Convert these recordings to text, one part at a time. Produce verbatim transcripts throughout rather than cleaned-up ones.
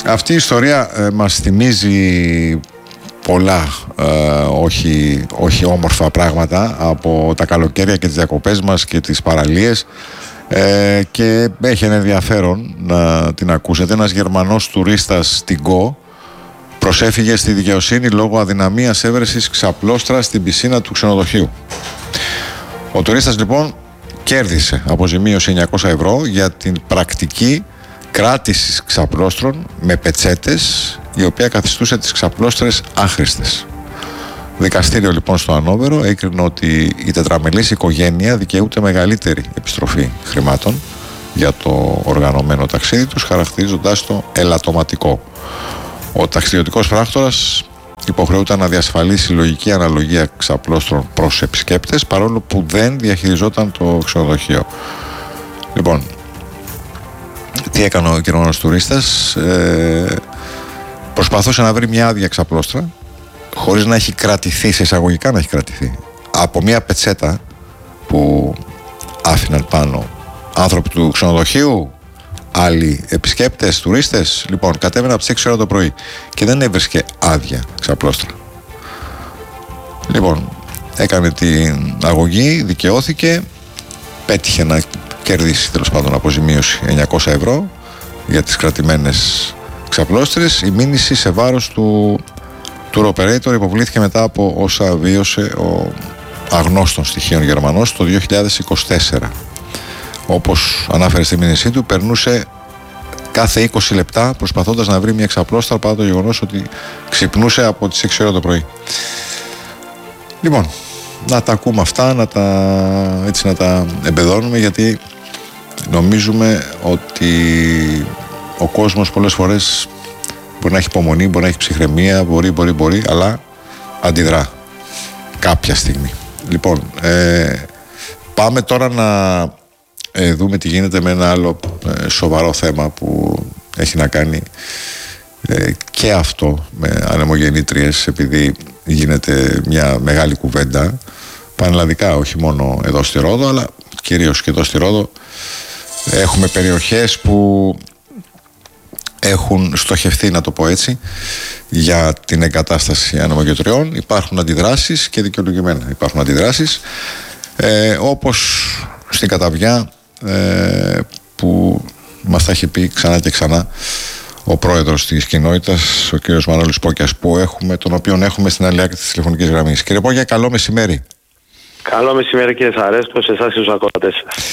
Αυτή η ιστορία ε, μας θυμίζει πολλά ε, όχι, όχι όμορφα πράγματα από τα καλοκαίρια και τις διακοπές μας και τις παραλίες, ε, και έχει ένα ενδιαφέρον να την ακούσετε. Ένας Γερμανός τουρίστας στην Γκο προσέφυγε στη δικαιοσύνη λόγω αδυναμίας έβρεσης ξαπλώστρα στην πισίνα του ξενοδοχείου. Ο τουρίστας λοιπόν κέρδισε αποζημίωση εννιακόσια ευρώ για την πρακτική κράτησης ξαπλώστρων με πετσέτες, η οποία καθιστούσε τις ξαπλώστρες άχρηστες. Δικαστήριο λοιπόν στο Ανόβερο έκρινε ότι η τετραμελής οικογένεια δικαιούται μεγαλύτερη επιστροφή χρημάτων για το οργανωμένο ταξίδι τους, χαρακτηρίζοντάς το ελαττωματικό. Ο ταξιδιωτικός πράκτορας υποχρεούταν να διασφαλίσει λογική αναλογία ξαπλώστρων προς επισκέπτες, παρόλο που δεν διαχειριζόταν το ξενοδοχείο. Λοιπόν, τι έκανε ο Γερμανός τουρίστας? Ε, προσπαθούσε να βρει μια άδεια ξαπλώστρα χωρίς να έχει κρατηθεί, σε εισαγωγικά να έχει κρατηθεί, από μια πετσέτα που άφηναν πάνω άνθρωποι του ξενοδοχείου, άλλοι επισκέπτες, τουρίστες. Λοιπόν, κατέβαινε από τις έξι ώρα το πρωί και δεν έβρισκε άδεια ξαπλώστρα. Λοιπόν, έκανε την αγωγή, δικαιώθηκε, πέτυχε να κερδίσει τέλος πάντων αποζημίωση εννιακόσια ευρώ για τις κρατημένες ξαπλώστρες. Η μήνυση σε βάρος του tour operator υποβλήθηκε μετά από όσα βίωσε ο αγνώστων στοιχείων Γερμανός το δύο χιλιάδες είκοσι τέσσερα. Όπως ανάφερε στη μήνυσή του, περνούσε κάθε είκοσι λεπτά προσπαθώντας να βρει μια ξαπλώστρα, παρά το γεγονός ότι ξυπνούσε από τις έξι ώρα το πρωί. Λοιπόν, να τα ακούμε αυτά, να τα, έτσι να τα εμπεδώνουμε, γιατί νομίζουμε ότι ο κόσμος πολλές φορές μπορεί να έχει υπομονή, μπορεί να έχει ψυχραιμία, μπορεί, μπορεί, μπορεί, αλλά αντιδρά κάποια στιγμή. Λοιπόν, ε, πάμε τώρα να ε, δούμε τι γίνεται με ένα άλλο ε, σοβαρό θέμα που έχει να κάνει ε, και αυτό με ανεμογεννήτριες, επειδή γίνεται μια μεγάλη κουβέντα πανελλαδικά, όχι μόνο εδώ στη Ρόδο, αλλά κυρίως και εδώ στη Ρόδο. Έχουμε περιοχές που έχουν στοχευτεί, να το πω έτσι, για την εγκατάσταση ανεμογεννητριών. Υπάρχουν αντιδράσεις και δικαιολογημένα υπάρχουν αντιδράσεις, ε, όπως στην Καταβιά, ε, που μας τα έχει πει ξανά και ξανά ο πρόεδρος της κοινότητας, ο κύριος Μανώλης Πόκιας, που έχουμε, τον οποίον έχουμε στην άλλη άκρη της τηλεφωνικής γραμμής. Κύριε Πόκια, καλό μεσημέρι. Καλό μεσημέρι κύριε Σαρέσκο, σε εσάς και στους ακροατές.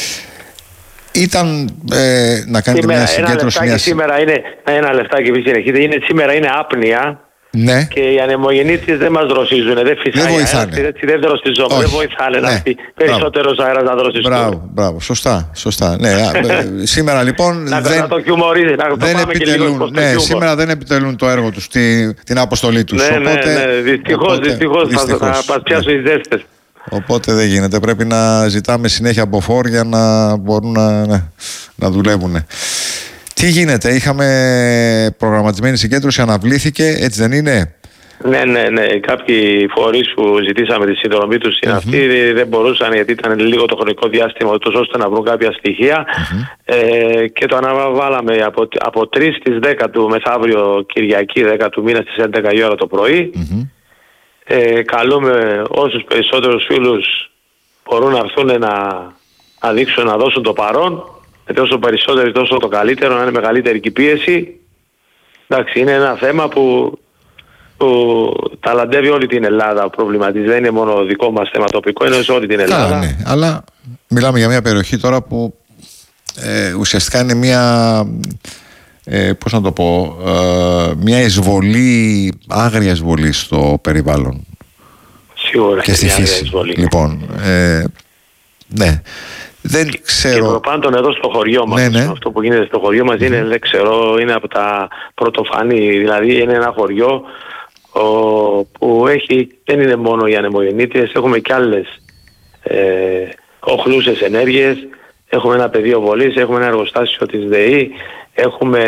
Ήταν ε, να κάνετε σήμερα, μια συγκέντρωση. Ένα μια... σήμερα είναι ένα λεφτάκι που συνεχίζεται. Είναι, σήμερα είναι άπνοια. Ναι. Και οι ανεμογεννήτριες δεν μας δροσίζουν. Δεν φυσάει. Δεν βοηθάνε. Έτσι δεν δροσιζόμαστε. Δεν βοηθάνε να έρθει περισσότερος αέρας να δροσιστούν. Μπράβο, μπράβο. Σωστά. σωστά. Ναι, σήμερα λοιπόν να, δεν, να το χιουμορίζει, να το δεν πάμε επιτελούν, και ναι, σήμερα δεν επιτελούν το έργο τους, τη, την αποστολή τους. Ναι, οπότε, ναι, ναι. Δυστυχώς, οπότε, δυστυχώς, δυστυχώς θα, θα μας πιάσουν οι ζέστες. Οπότε δεν γίνεται. Πρέπει να ζητάμε συνέχεια από φόρ για να μπορούν να, να, να δουλεύουν. Τι γίνεται? Είχαμε προγραμματισμένη συγκέντρωση, αναβλήθηκε, έτσι δεν είναι? Ναι, ναι, ναι. Κάποιοι φορείς που ζητήσαμε τη συνδρομή τους είναι mm-hmm. αυτοί, δεν μπορούσαν, γιατί ήταν λίγο το χρονικό διάστημα τόσο ώστε να βρουν κάποια στοιχεία, mm-hmm. ε, και το αναβάλαμε από, από τρεις στις δέκα του μεθαύριο Κυριακή, δέκα του μήνα στις έντεκα η ώρα το πρωί. Mm-hmm. Ε, καλούμε όσους περισσότερους φίλους μπορούν να έρθουν να, να δείξουν, να δώσουν το παρόν, γιατί όσο περισσότεροι τόσο το καλύτερο, να είναι μεγαλύτερη και η πίεση. Εντάξει, είναι ένα θέμα που, που ταλαντεύει όλη την Ελλάδα, ο προβληματής. Δεν είναι μόνο δικό μας θέμα τοπικό, είναι σε όλη την Ελλάδα. Καλά, ναι. Αλλά μιλάμε για μια περιοχή τώρα που ε, ουσιαστικά είναι μια, ε, πώς να το πω, ε, μια εισβολή, άγρια εισβολή στο περιβάλλον. Σίγουρα και στη φύση. Λοιπόν, ε, ναι. Δεν ξέρω. Και πάντων εδώ στο χωριό μας, ναι, ναι. αυτό που γίνεται στο χωριό μας είναι, δεν ξέρω, είναι από τα πρωτοφανή. Δηλαδή είναι ένα χωριό ο, που έχει, δεν είναι μόνο οι ανεμογεννήτριες, έχουμε και άλλες ε, οχλούσες ενέργειες. Έχουμε ένα πεδίο βολής, έχουμε ένα εργοστάσιο της ΔΕΗ, έχουμε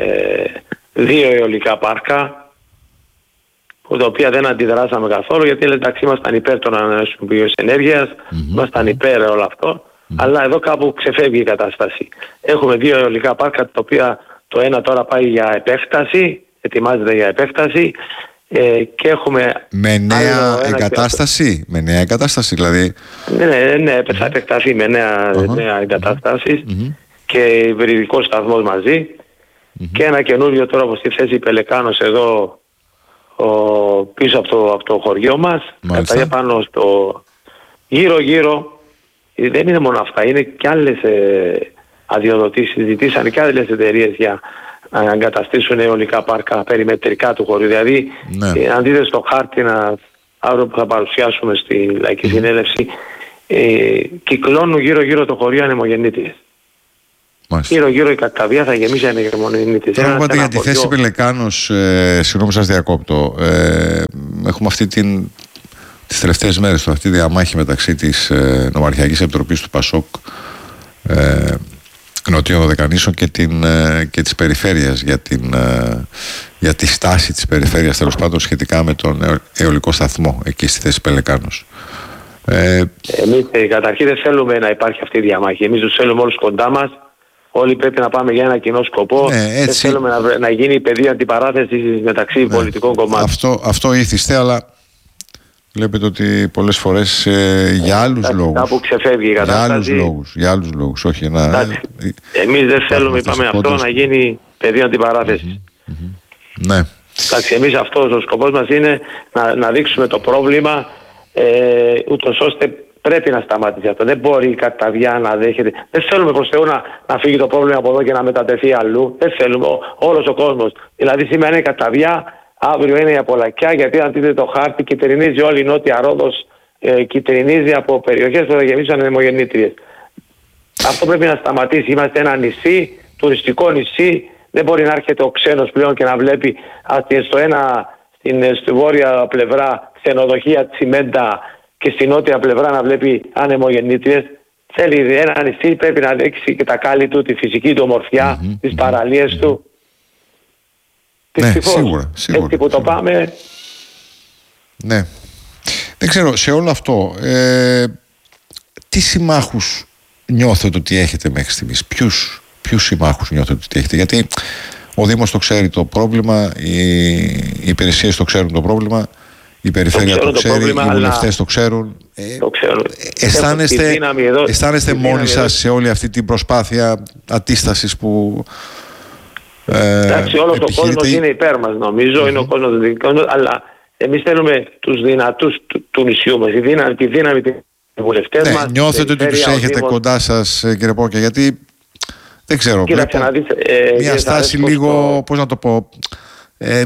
δύο αιωλικά πάρκα, τα οποία δεν αντιδράσαμε καθόλου, γιατί εντάξει ήμασταν υπέρ των ανανεώσιμων πηγών ενέργειας, mm-hmm. ήμασταν υπέρ όλο αυτό, mm-hmm. αλλά εδώ κάπου ξεφεύγει η κατάσταση. Έχουμε δύο αιωλικά πάρκα, τα οποία το ένα τώρα πάει για επέκταση, ετοιμάζεται για επέκταση. Ε, και έχουμε με νέα εγκατάσταση, και... με νέα εγκατάσταση δηλαδή. Ναι, ναι, ναι mm-hmm. θα επεκταθεί με νέα, uh-huh. νέα εγκατάσταση mm-hmm. και υβριδικός σταθμός μαζί mm-hmm. και ένα καινούριο τώρα από στη θέση Πελεκάνος εδώ ο, πίσω από το, από το χωριό μας, κατά πάνω στο γύρω γύρω. Δεν είναι μόνο αυτά, είναι και άλλες ε, αδειοδοτήσεις, ζητήσαν και άλλες εταιρείες για να εγκαταστήσουν αιωλικά πάρκα περιμετρικά του χωριού. Δηλαδή, ναι. ε, αν δείτε στο χάρτη να, αύριο που θα παρουσιάσουμε στη Λαϊκή mm. Συνέλευση, ε, κυκλώνουν γύρω-γύρω το χωριό ανεμογεννήτριες. Γύρω-γύρω η Κακαβία θα γεμίσει ανεμογεννήτριες. Τώρα είπατε για τη θέση Πελεκάνος, ε, συγγνώμη σας διακόπτω, ε, έχουμε αυτή την, τις τελευταίες μέρες αυτή τη διαμάχη μεταξύ της ε, Νομαρχιακής Επιτροπής του ΠΑΣΟΚ, ε, Νοτιών Δωδεκανήσων και, την, και της περιφέρειας για, την, για τη στάση της περιφέρειας τέλος πάντων σχετικά με τον αιωλικό σταθμό εκεί στη θέση Πελεκάνος. Ε, Εμείς ε, καταρχήν δεν θέλουμε να υπάρχει αυτή η διαμάχη. Εμείς τους θέλουμε όλους κοντά μας. Όλοι πρέπει να πάμε για ένα κοινό σκοπό. Ναι, έτσι. Δεν θέλουμε να, να γίνει η πεδία αντιπαράθεσης μεταξύ ναι, πολιτικών κομμάτων. Αυτό, αυτό ήθιστε, αλλά βλέπετε ότι πολλές φορές ε, για άλλους ε, λόγους. Κάπου ξεφεύγει η κατάσταση. Για άλλους λόγους, για άλλους λόγους, όχι να... Εμείς δεν θέλουμε, είπαμε αυτό, να γίνει πεδίο αντιπαράθεσης. Mm-hmm, mm-hmm. Ναι. Εντάξει, εμείς αυτός ο σκοπός μας είναι να, να δείξουμε το πρόβλημα, ε, ούτως ώστε πρέπει να σταματήσει αυτό. Δεν μπορεί η Καταβιά να δέχεται. Δεν θέλουμε προς Θεού να, να φύγει το πρόβλημα από εδώ και να μετατεθεί αλλού. Δεν θέλουμε. Ο, όλος ο κόσμος. Δηλαδή σήμερα είναι η Καταβιά, αύριο είναι η Απολακιά, γιατί αν δείτε το χάρτη κυτρινίζει όλη η Νότια Ρόδος, ε, κυτρινίζει από περιοχές που θα γεμίσουν ανεμογεννήτριες. Αυτό πρέπει να σταματήσει. Είμαστε ένα νησί, τουριστικό νησί. Δεν μπορεί να έρχεται ο ξένος πλέον και να βλέπει στο ένα, στην, στη βόρεια πλευρά ξενοδοχεία, τσιμέντα και στη νότια πλευρά να βλέπει ανεμογεννήτριες. Θέλει ένα νησί, πρέπει να δείξει και τα κάλλη του, τη φυσική του ομορφιά, mm-hmm, τις παραλίες mm-hmm. του. Ναι, σίγουρα, σίγουρα. Έτσι που το σίγουρα. πάμε. Ναι. Δεν ξέρω, σε όλο αυτό, ε, τι συμμάχους νιώθετε ότι έχετε μέχρι στιγμής, ποιους, ποιους συμμάχους νιώθετε ότι έχετε, γιατί ο Δήμος το ξέρει το πρόβλημα, οι, οι υπηρεσίες το ξέρουν το πρόβλημα, η περιφέρεια το, το ξέρει, πρόβλημα, οι βουλευτές το ξέρουν. Ε, το ξέρουν. Αισθάνεστε, αισθάνεστε μόνοι σας σε όλη αυτή την προσπάθεια αντίστασης που ε, εντάξει, όλος ο κόσμος είναι υπέρ μας, νομίζω, mm-hmm. είναι ο κόσμος των δικών, αλλά εμείς θέλουμε τους δυνατούς του, του νησιού μας, τη δύναμη, τη δύναμη των βουλευτές ναι, μας. Νιώθετε ότι τους έχετε Δήμος... κοντά σας, κύριε Πόκια, γιατί δεν ξέρω, κοίταξε, βλέπω δεις, ε, μια στάση λίγο, το... πώς να το πω, ε,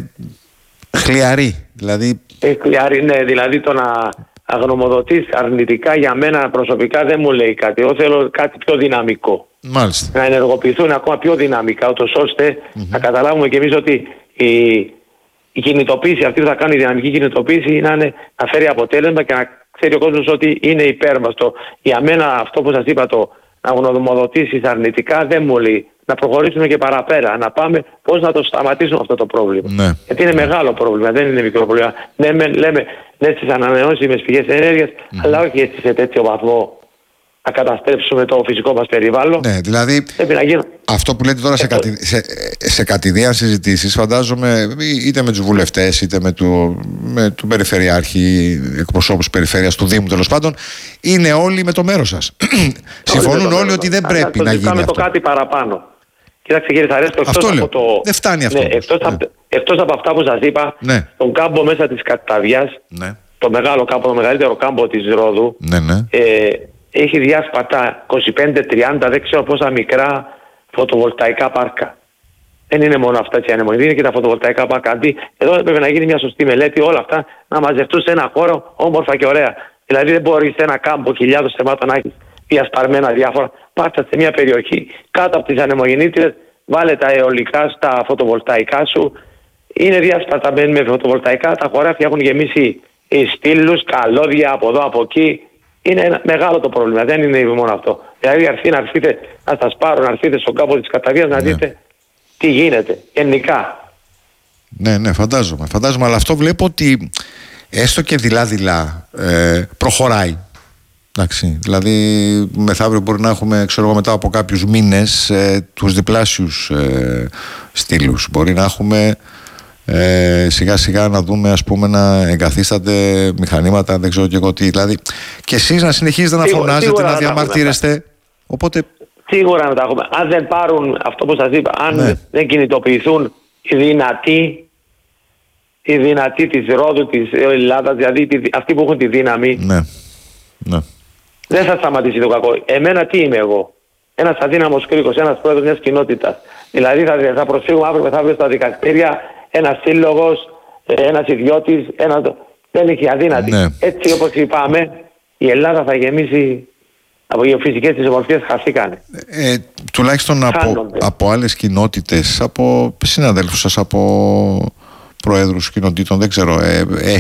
χλιαρή, δηλαδή. Ε, χλιαρή, ναι, δηλαδή το να αγνομοδοτείς αρνητικά για μένα προσωπικά δεν μου λέει κάτι. Εγώ θέλω κάτι πιο δυναμικό. Μάλιστα. Να ενεργοποιηθούν ακόμα πιο δυναμικά, ούτως ώστε mm-hmm. να καταλάβουμε κι εμείς ότι η, η κινητοποίηση αυτή που θα κάνει η δυναμική κινητοποίηση να, είναι, να φέρει αποτέλεσμα και να ξέρει ο κόσμος ότι είναι υπέρ μας. Το, για μένα αυτό που σας είπα, το να γνωμοδοτήσεις αρνητικά δεν μου λέει. Να προχωρήσουμε και παραπέρα, να πάμε πώς να το σταματήσουμε αυτό το πρόβλημα. Ναι. Γιατί είναι μεγάλο πρόβλημα, δεν είναι μικρό πρόβλημα. Ναι, με, λέμε ναι στις ανανεώσιμες πηγές ενέργειας, mm. αλλά όχι έτσι σε τέτοιο βαθμό να καταστρέψουμε το φυσικό μας περιβάλλον. Ναι, δηλαδή αυτό που λέτε τώρα σε, κατη, σε, σε κατηδίαν συζητήσεις, φαντάζομαι είτε με τους βουλευτές είτε με, το, με τον περιφερειάρχη, εκπροσώπους περιφέρειας του Δήμου τέλος πάντων, είναι όλοι με το μέρος σας. Συμφωνούν όλοι ότι δεν πρέπει να γίνει αυτό. Το κάτι παραπάνω. Κοιτάξτε κύριε Θαρέσκο, εκτός από το... Δεν φτάνει αυτό. Ναι, εκτός, ναι. από, εκτός από αυτά που σας είπα, ναι. τον κάμπο μέσα της Καταβιάς, ναι. το μεγάλο κάμπο, το μεγαλύτερο κάμπο της Ρόδου, ναι, ναι. Ε, έχει διάσπατα είκοσι πέντε τριάντα, δεν ξέρω πόσα μικρά φωτοβολταϊκά πάρκα. Δεν είναι μόνο αυτά οι ανεμογεννήτριες, είναι και τα φωτοβολταϊκά πάρκα. Αντί, εδώ πρέπει να γίνει μια σωστή μελέτη, όλα αυτά να μαζευτούν σε ένα χώρο όμορφα και ωραία. Δηλαδή δεν μπορεί σε ένα κάμπο χιλιάδων θεμάτων να έχει διασπαρμένα διάφορα. Πάρτε σε μια περιοχή κάτω από τις ανεμογεννήτριες, βάλε τα αιωλικά στα φωτοβολταϊκά σου. Είναι διάσπαρτα με φωτοβολταϊκά, τα χωράφια έχουν γεμίσει στήλους, καλώδια από εδώ από εκεί. Είναι ένα μεγάλο το πρόβλημα, δεν είναι μόνο αυτό. Δηλαδή αρθεί να έρθετε, να σας πάρω, να έρθετε στον κάμπο της Καταβίας να ναι. δείτε τι γίνεται γενικά. Ναι, ναι, φαντάζομαι, φαντάζομαι, αλλά αυτό βλέπω ότι έστω και δειλά-δειλά ε, προχωράει. Εντάξει, δηλαδή μεθαύριο μπορεί να έχουμε, ξέρω εγώ, μετά από κάποιους μήνες ε, τους διπλάσιους ε, στήλους. Μπορεί να έχουμε ε, σιγά σιγά να δούμε, ας πούμε, να εγκαθίστανται μηχανήματα, δεν ξέρω και εγώ τι. Δηλαδή και εσείς να συνεχίζετε να φωνάζετε, να διαμαρτύρεστε. Οπότε... Σίγουρα να τα έχουμε. Αν δεν πάρουν αυτό που σας είπα, αν ναι. δεν κινητοποιηθούν οι δυνατοί, οι δυνατοί της Ρόδου, της Ελλάδας, δηλαδή αυτοί που έχουν τη δύναμη, ναι. Ναι. δεν θα σταματήσει το κακό. Εμένα τι είμαι εγώ? Ένας αδύναμος κρίκος, ένας πρόεδρος μιας κοινότητας. Δηλαδή θα, θα προσφύγουμε αύριο μεθαύριο στα δικαστήρια, ένας σύλλογος, ένας ιδιώτης, ένας... δεν έχει αδύνατη. Ναι. Έτσι όπως είπαμε, η Ελλάδα θα γεμίσει από γεωφυσικές της ομορφιές, χαθήκανε. Ε, τουλάχιστον από, από άλλες κοινότητες, από συναδέλφους σας, από προέδρους κοινοτήτων, δεν ξέρω, ε,